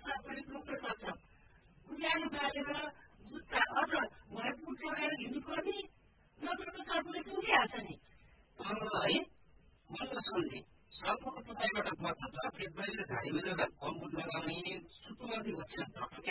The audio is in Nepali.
साथ पनि रोक्न सक्छ उज्यालो बालेर जुत्ता अझ भए बुट लगाएर हिँड्नुपर्ने नत्र त टाउकोले टुङ्गिहाल्छ नि है मैले सम्झे सर्पको टुसाइबाट बच्न जकेट बाहिर घाँटी बेलेर कम्बुट लगाउने सुत्नुमाथि ओछ्यान ढकढके